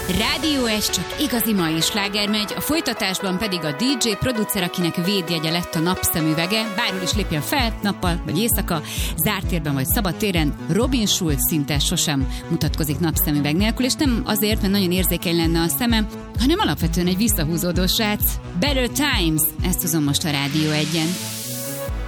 Rádió S, csak igazi mai sláger megy, a folytatásban pedig a DJ producer, akinek védjegye lett a napszemüvege, bárhol is lépjen fel, nappal vagy éjszaka, zárt térben vagy szabad téren, Robin Schulz szinte sosem mutatkozik napszemüveg nélkül, és nem azért, mert nagyon érzékeny lenne a szeme, hanem alapvetően egy visszahúzódó srác. Better Times, ezt hozom most a Rádió 1-en.